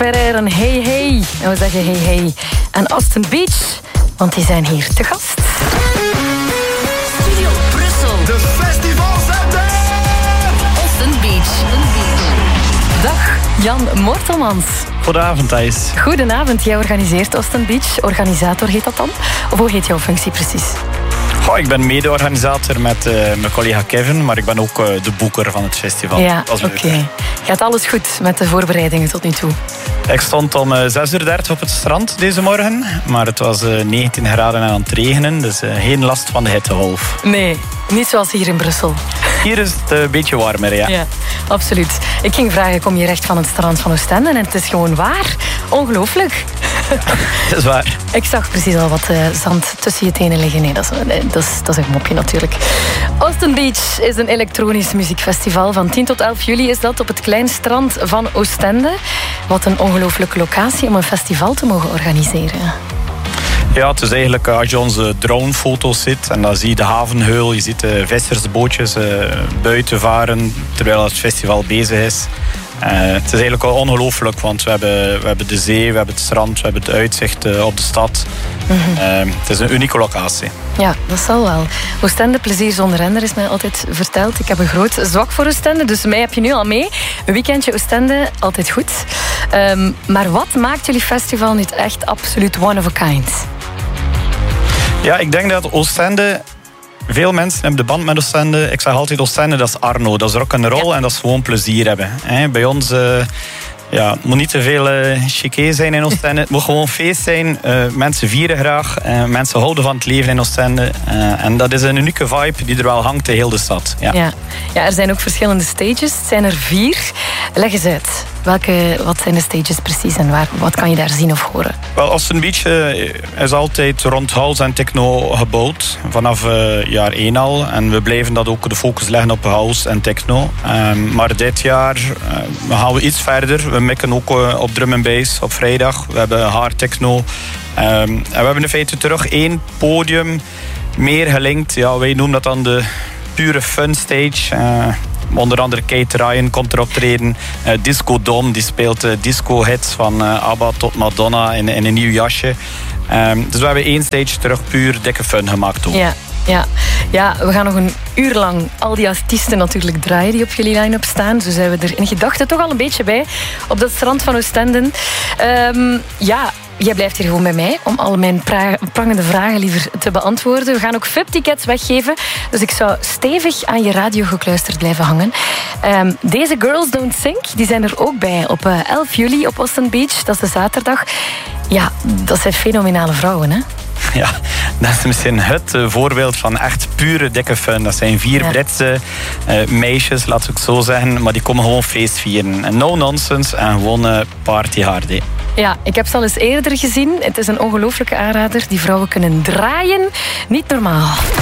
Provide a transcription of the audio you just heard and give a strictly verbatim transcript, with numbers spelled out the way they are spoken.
Ferrer en Hey Hey. En we zeggen Hey Hey aan Austin Beach, want die zijn hier te gast. Studio Brussel. De festivalzender. Austin Beach. Dag, Jan Mortelmans. Goedenavond, Thijs. Goedenavond, jij organiseert Austin Beach. Organisator heet dat dan? Of hoe heet jouw functie precies? Goh, ik ben mede-organisator met uh, mijn collega Kevin, maar ik ben ook uh, de boeker van het festival. Ja, oké. Okay. Gaat alles goed met de voorbereidingen tot nu toe? Ik stond om uh, zes uur dertig op het strand deze morgen, maar het was uh, negentien graden en aan het regenen, dus uh, geen last van de hittegolf. Nee, niet zoals hier in Brussel. Hier is het een beetje warmer, ja. Ja, absoluut. Ik ging vragen, kom je recht van het strand van Oostende? En het is gewoon waar. Ongelooflijk. Ja, dat is waar. Ik zag precies al wat uh, zand tussen je tenen liggen. Nee, dat is, nee, dat, is, dat is een mopje natuurlijk. Austin Beach is een elektronisch muziekfestival. Van tien tot elf juli is dat op het klein strand van Oostende. Wat een ongelooflijke locatie om een festival te mogen organiseren. Ja, het is eigenlijk als je onze dronefoto's ziet en dan zie je de havenheul, je ziet de vissersbootjes uh, buiten varen terwijl het festival bezig is. Uh, het is eigenlijk wel ongelooflijk, want we hebben, we hebben de zee, we hebben het strand, we hebben het uitzicht uh, op de stad. Mm-hmm. Uh, het is een unieke locatie. Ja, dat zal wel. Oostende, plezier zonder render, is mij altijd verteld. Ik heb een groot zwak voor Oostende, dus mij heb je nu al mee. Een weekendje Oostende, altijd goed. Um, maar wat maakt jullie festival nu echt absoluut one of a kind? Ja, ik denk dat Oostende... Veel mensen hebben de band met Oostende. Ik zeg altijd Oostende, dat is Arno. Dat is rock'n'roll ja. En dat is gewoon plezier hebben. Bij ons... Uh, Ja, het moet niet te veel uh, chiqué zijn in Oostende. Het moet gewoon feest zijn. Uh, mensen vieren graag. Uh, mensen houden van het leven in Oostende. Uh, en dat is een unieke vibe die er wel hangt in heel de stad. Ja. Ja. Ja, er zijn ook verschillende stages. Het zijn er vier. Leg eens uit. Welke, wat zijn de stages precies en waar, wat kan je daar zien of horen? Wel, Austin Beach uh, is altijd rond house en techno gebouwd. Vanaf uh, jaar één al. En we blijven dat ook de focus leggen op house en techno. Um, maar dit jaar uh, gaan we iets verder. We mikken ook uh, op drum en bass op vrijdag. We hebben hard techno. Um, en we hebben in feite terug één podium meer gelinkt. Ja, wij noemen dat dan de pure fun stage. Uh, onder andere Kate Ryan komt er optreden. Uh, Disco Dom die speelt uh, disco hits van uh, ABBA tot Madonna in, in een nieuw jasje. Um, dus we hebben één stage terug puur dikke fun gemaakt ook. Ja. Ja. ja, we gaan nog een uur lang al die artiesten natuurlijk draaien die op jullie line-up staan. Zo zijn we er in gedachten toch al een beetje bij op dat strand van Oostende. Um, ja, jij blijft hier gewoon bij mij om al mijn pra- prangende vragen liever te beantwoorden. We gaan ook V I P-tickets weggeven, dus ik zou stevig aan je radio gekluisterd blijven hangen. Um, deze Girls Don't Sink, die zijn er ook bij op uh, elf juli op Austin Beach. Dat is de zaterdag. Ja, dat zijn fenomenale vrouwen, hè? Ja, dat is misschien het uh, voorbeeld van echt pure dikke fun. Dat zijn vier ja. Britse uh, meisjes, laat ik zo zeggen. Maar die komen gewoon feest vieren. En no nonsense en gewoon uh, party hard. Hè. Ja, ik heb ze al eens eerder gezien. Het is een ongelooflijke aanrader. Die vrouwen kunnen draaien. Niet normaal.